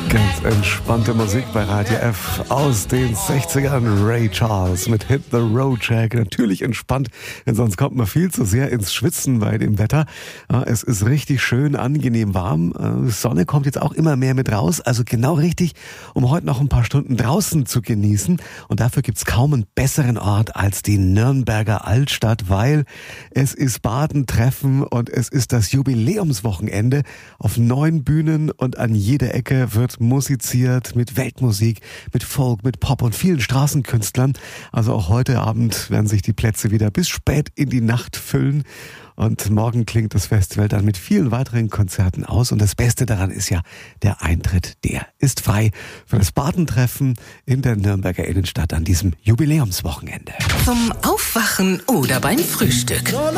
Ganz entspannte Musik bei Radio F aus den 60ern. Ray Charles mit Hit the Road Jack. Natürlich entspannt, denn sonst kommt man viel zu sehr ins Schwitzen bei dem Wetter. Es ist richtig schön, angenehm warm. Die Sonne kommt jetzt auch immer mehr mit raus. Also genau richtig, um heute noch ein paar Stunden draußen zu genießen. Und dafür gibt's kaum einen besseren Ort als die Nürnberger Altstadt, weil es ist Badentreffen und es ist das Jubiläumswochenende. Auf 9 Bühnen und an jeder Ecke wird musiziert mit Weltmusik, mit Folk, mit Pop und vielen Straßenkünstlern. Also auch heute Abend werden sich die Plätze wieder bis spät in die Nacht füllen. Und morgen klingt das Festival dann mit vielen weiteren Konzerten aus. Und das Beste daran ist ja, der Eintritt, der ist frei für das Badentreffen in der Nürnberger Innenstadt an diesem Jubiläumswochenende. Zum Aufwachen oder beim Frühstück.